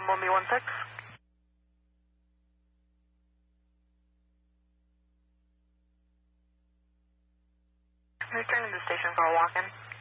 1B16. Returning to the station for a walk-in.